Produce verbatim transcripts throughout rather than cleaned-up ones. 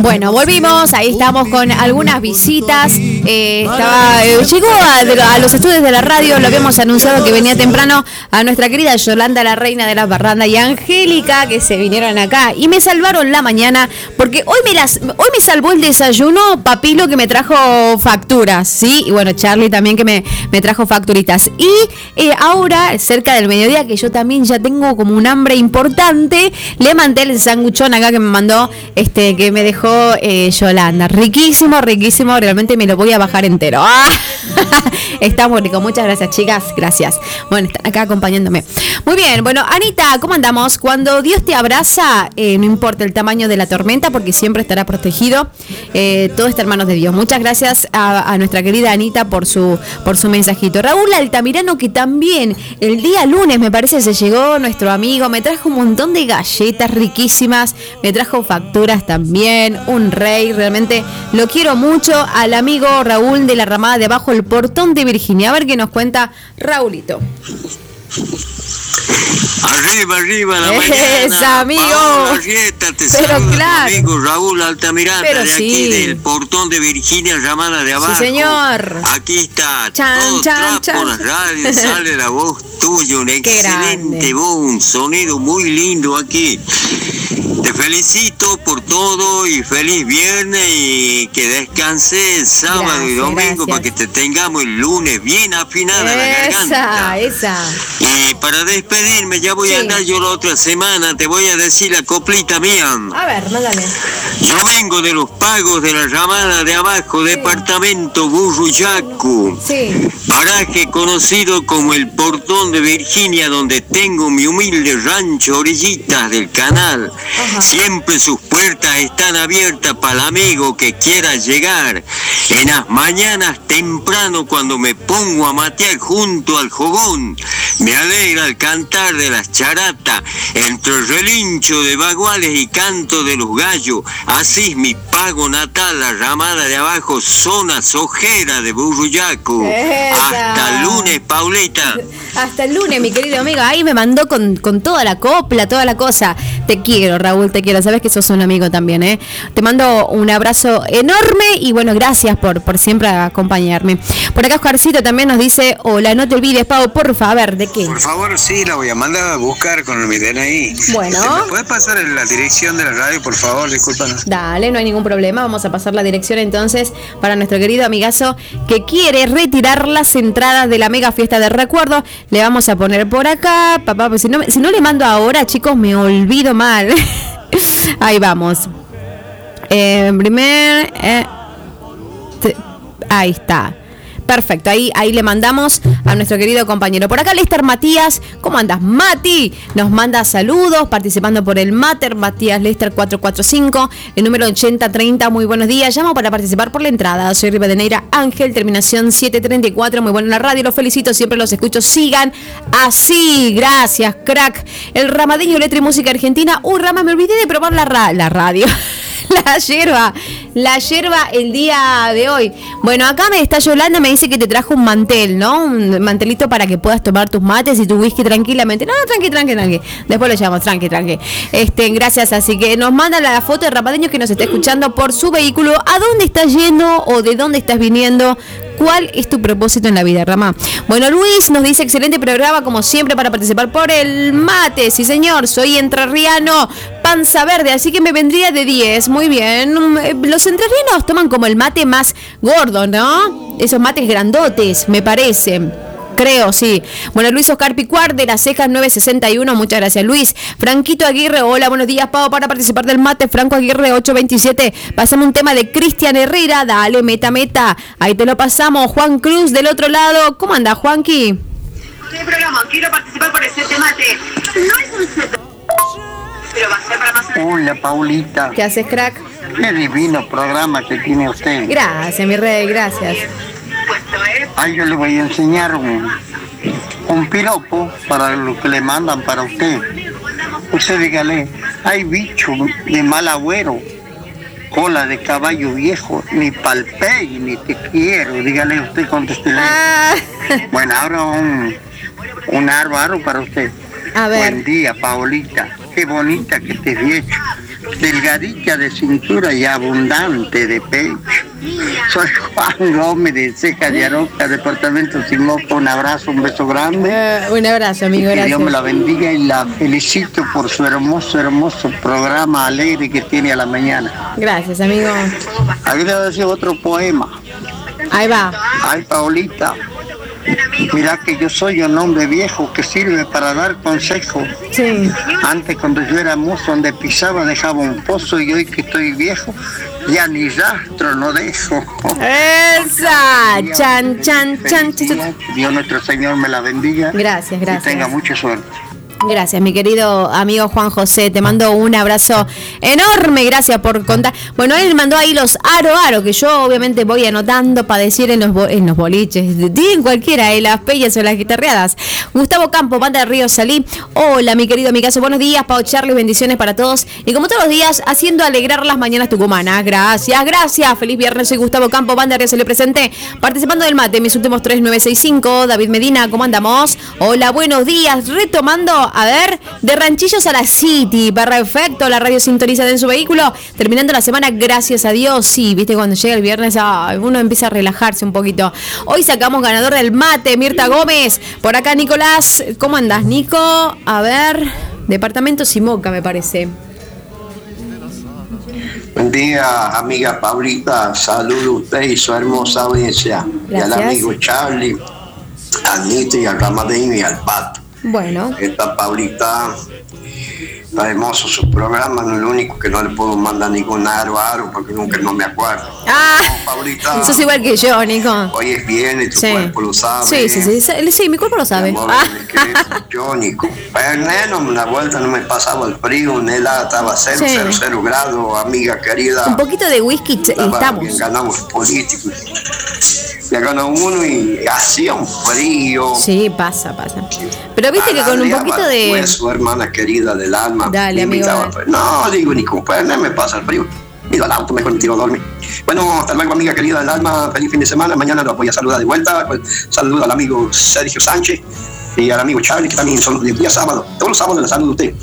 Bueno, volvimos, ahí estamos con algunas visitas. Eh, estaba, eh, llegó a, a los estudios de la radio, lo habíamos anunciado que venía temprano, a nuestra querida Yolanda, la reina de la parranda, y Angélica, que se vinieron acá y me salvaron la mañana, porque hoy me las, hoy me salvó el desayuno Papilo, que me trajo facturas, ¿sí? Y bueno, Charlie también, que me, me trajo facturitas. Y eh, ahora, cerca del mediodía, que yo también ya tengo como un hambre importante, le mandé el sanguchón acá que me mandó, este, que me dejó eh, Yolanda. Riquísimo, riquísimo, realmente me lo voy a bajar entero. ¡Ah! Está muy rico, muchas gracias, chicas, gracias. Bueno, están acá acompañándome. Muy bien, bueno, Anita, ¿cómo andamos? Cuando Dios te abraza, eh, no importa el tamaño de la tormenta, porque siempre estará protegido. Eh, todo está en manos de Dios. Muchas gracias a, a nuestra querida Anita por su, por su mensajito. Raúl Altamirano, que también el día lunes, me parece, se llegó nuestro amigo, me trajo un montón de galletas riquísimas, me trajo facturas también, un rey, realmente lo quiero mucho al amigo Raúl de la ramada de abajo, el Portón de Virginia. A ver qué nos cuenta Raulito. Arriba, arriba, la es, mañana. Amigo. Paola Rieta, te Pero saluda claro. tu amigo Raúl Altamirano, Pero de sí. aquí del Portón de Virginia, ramada de abajo. Sí, señor. Aquí está, Chan, todo chan, trapo en las radios, sale la voz tuya, un excelente grande. voz, un sonido muy lindo aquí. Te felicito por todo y feliz viernes, y que descanses sábado Gracias, y domingo, gracias. para que te tengamos el lunes bien afinada la Esa, garganta. esa. Y para despedirme, ya voy Sí. a andar yo la otra semana, te voy a decir la coplita mía. A ver, mándale. Yo vengo de los pagos de la ramada de abajo, Sí. departamento Burruyacu, Sí. paraje conocido como el Portón de Virginia, donde tengo mi humilde rancho, orillitas del canal. Ajá. Siempre sus puertas están abiertas para el amigo que quiera llegar. En las mañanas temprano, cuando me pongo a matear junto al jogón, me alegra el cantar de las charatas, entre el relincho de baguales y canto de los gallos. Así es mi pago natal, la ramada de abajo, zona sojera de Burruyacu. Esa. Hasta el lunes, Paulita. Hasta el lunes, mi querido amigo. Ahí me mandó con, con toda la copla, toda la cosa. Te quiero, Raúl, te quiero. Sabes que sos un amigo también, ¿eh? Te mando un abrazo enorme y bueno, gracias por, por siempre acompañarme. Por acá Oscarcito también nos dice, hola, no te olvides, Pau, porfa, a ver, ¿de qué? Por favor, sí, la voy a mandar a buscar con mi D N I. Bueno. Este, ¿me puedes pasar la dirección de la radio, por favor? Discúlpanos. Dale, no hay ningún problema. Vamos a pasar la dirección entonces para nuestro querido amigazo que quiere retirar las entradas de la mega fiesta de recuerdo. Le vamos a poner por acá, papá, pues si no, si no le mando ahora, chicos, me olvido mal. Ahí vamos. Eh, primer, eh, te, ahí está. Perfecto, ahí, ahí le mandamos a nuestro querido compañero. Por acá Lester Matías, ¿cómo andas? Mati nos manda saludos, participando por el Mater, Matías Lester cuatro cuatro cinco, el número ochenta treinta, muy buenos días. Llamo para participar por la entrada. Soy Rivadeneira Ángel, terminación siete treinta y cuatro, muy bueno en la radio, los felicito, siempre los escucho, sigan así, gracias, crack. El Ramadeño, letra y música argentina. Uh, Rama, me olvidé de probar la, ra- la radio. La yerba, la yerba el día de hoy. Bueno, acá me está Yolanda, me dice que te trajo un mantel, ¿no? Un mantelito para que puedas tomar tus mates y tu whisky tranquilamente. No, no, tranqui, tranqui, tranqui. Después lo llamamos, tranqui, tranqui. Este, gracias, así que nos manda la foto de Rapadeño que nos está escuchando por su vehículo. ¿A dónde estás yendo o de dónde estás viniendo? ¿Cuál es tu propósito en la vida, Rama? Bueno, Luis nos dice, excelente programa, como siempre, para participar por el mate. Sí, señor, soy entrerriano, panza verde, así que me vendría de diez. Muy bien. Los entrerrianos toman como el mate más gordo, ¿no? Esos mates grandotes, me parece. Creo, sí. Bueno, Luis Oscar Picuar de Las Cejas nueve sesenta y uno, muchas gracias, Luis. Franquito Aguirre, hola, buenos días, Pau, para participar del mate. Franco Aguirre ocho veintisiete, pasame un tema de Cristian Herrera, dale, meta, meta. Ahí te lo pasamos. Juan Cruz del otro lado, ¿cómo anda, Juanqui? ¿Qué programa? Quiero participar por el set de mate. No es un set, pero va a ser para más. Hola, Paulita. ¿Qué haces, crack? Qué divino programa que tiene usted. Gracias, mi rey, gracias. Ay, yo le voy a enseñar un, un piropo para lo que le mandan para usted. Usted dígale, hay bicho de mal agüero, cola de caballo viejo, ni palpé ni te quiero. Dígale usted, contéstele. Ah. Bueno, ahora un, un aro, aro para usted. A ver. Buen día, Paulita. Qué bonita que te he hecho. delgadita de cintura y abundante de pecho. Soy Juan Gómez de Ceja de Aroca, departamento Simoco. Un abrazo, un beso grande. Uh, un abrazo, amigo, que gracias. Dios me la bendiga y la felicito por su hermoso, hermoso programa alegre que tiene a la mañana. Gracias, amigo. Aquí le voy a decir otro poema. Ahí va. Ay, Paulita, mira que yo soy un hombre viejo que sirve para dar consejos. Sí. Antes, cuando yo era mozo, donde pisaba dejaba un pozo, y hoy que estoy viejo, ya ni rastro no dejo. ¡Esa! Chan, chan, chan, chan. Dios nuestro Señor me la bendiga. Gracias, gracias. Y tenga mucha suerte. Gracias, mi querido amigo Juan José, te mando un abrazo enorme, gracias por contar. Bueno, él mandó ahí los aro aro, que yo obviamente voy anotando para decir en los, bo- en los boliches, en cualquiera, en las pellas o las guitarreadas. Gustavo Campo, Banda de Río Salí. Hola, mi querido amigazo, buenos días, Pau Charlie, bendiciones para todos. Y como todos los días, haciendo alegrar las mañanas tucumanas. Gracias, gracias. Feliz viernes, soy Gustavo Campo, Banda de Río Salí presente, participando del mate, mis últimos tres nueve seis cinco. David Medina, ¿cómo andamos? Hola, buenos días, retomando... A ver, de Ranchillos a la City, perfecto, la radio sintonizada en su vehículo, terminando la semana, gracias a Dios, sí, viste, cuando llega el viernes, ay, uno empieza a relajarse un poquito. Hoy sacamos ganador del mate, Mirta Gómez, por acá Nicolás, ¿cómo andás, Nico? A ver, departamento Simoca, me parece. Buen día, amiga Paulita, saludo a usted y su hermosa audiencia, y al amigo Charlie, al Nito y al Ramadín y al Pato. Bueno. Esta Paulita, está hermoso su programa, no es lo único que no le puedo mandar ningún aro aro porque nunca no me acuerdo. Ah, no, Paulita, eso es igual que yo, Nico. Hoy es viernes, tu sí. cuerpo lo sabe. Sí, sí, sí, sí, sí, mi cuerpo lo sabe. Amor, ah. yo, Nico. Pero una vuelta no me pasaba el frío, Nela estaba cero, sí. cero, cero grados, amiga querida. Un poquito de whisky y estamos. Bien, ganamos políticos. Ya ganó uno y hacía un frío. Sí, pasa, pasa. Pero viste que con un poquito de... Fue su hermana querida del alma. Dale, amigo. Invitaba, no, digo, ni compadre, me pasa el frío. Ido al auto, mejor me tiro a dormir. Bueno, hasta luego, amiga querida del alma. Feliz fin de semana. Mañana los voy a saludar de vuelta. Pues, saludo al amigo Sergio Sánchez y al amigo Charlie, que también son los días sábados. Todos los sábados les saludo a usted.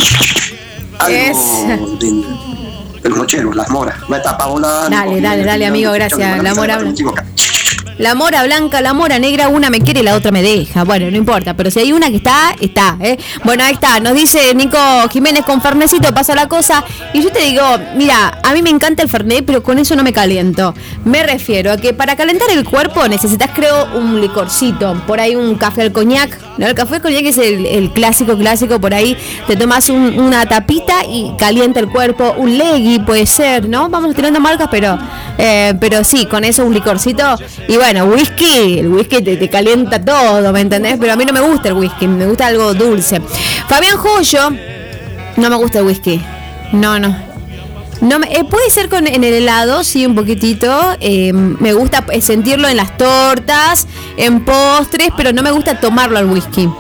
Algo de, de los nocheros, las moras. No está Paola. Dale, no, dale, no, dale, no, amigo, no, gracias. no, La no, mora no, no, no, blanca. La mora blanca, la mora negra, una me quiere y la otra me deja. Bueno, no importa, pero si hay una que está, está, ¿eh? Bueno, ahí está, nos dice Nico Jiménez, con Fernecito pasa la cosa. Y yo te digo, mira, a mí me encanta el Fernet, pero con eso no me caliento. Me refiero a que para calentar el cuerpo necesitas, creo, un licorcito. Por ahí un café al coñac. ¿No? El café al coñac es el, el clásico, clásico. Por ahí te tomas un, una tapita y calienta el cuerpo. Un legui puede ser, ¿no? Vamos tirando marcas, pero, eh, pero sí, con eso un licorcito. Y bueno, Bueno, whisky, el whisky te, te calienta todo, ¿me entendés? Pero a mí no me gusta el whisky, me gusta algo dulce. Fabián Joyo, no me gusta el whisky. No, no. No me, eh, puede ser con en el helado, sí, un poquitito. Eh, me gusta sentirlo en las tortas, en postres, pero no me gusta tomarlo al whisky.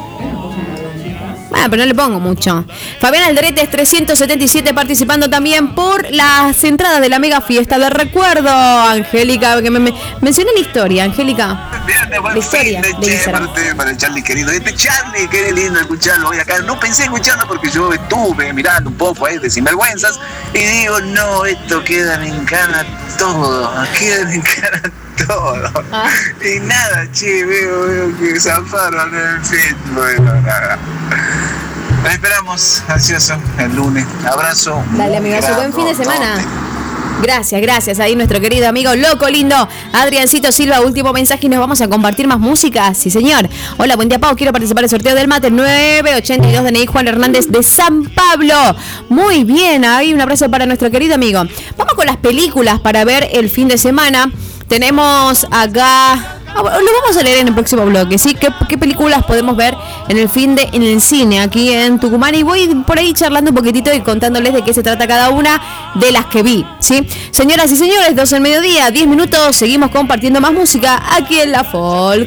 Ah, pero no le pongo mucho. Fabián Alderetes trescientos setenta y siete participando también por las entradas de la mega fiesta de recuerdo. Angélica, que me, me mencioné la historia, Angélica. Viernes, buen La historia fin de de che, Instagram. para usted, para el Charlie querido. Este Charlie, qué lindo escucharlo hoy acá. No pensé escucharlo porque yo estuve mirando un poco ahí de Sinvergüenzas y digo, no, esto queda en cana todo, queda en cana todo. Ah. Y nada, che, veo, veo que zafaron el fin. Bueno, nada. La esperamos, ansioso, el lunes. Abrazo. Dale, amigazo, buen fin de semana. Gracias, gracias. Ahí nuestro querido amigo loco lindo, Adriancito Silva, último mensaje y nos vamos a compartir más música. Sí, señor. Hola, buen día, Pau. Quiero participar del sorteo del mate nueve ochenta y dos de Ney Juan Hernández de San Pablo. Muy bien, ahí un abrazo para nuestro querido amigo. Vamos con las películas para ver el fin de semana. Tenemos acá... Lo vamos a leer en el próximo bloque, ¿sí? ¿Qué, qué películas podemos ver en el fin de en el cine aquí en Tucumán? Y voy por ahí charlando un poquitito y contándoles de qué se trata cada una de las que vi, ¿sí? Señoras y señores, doce del mediodía, diez minutos, seguimos compartiendo más música aquí en La Folk.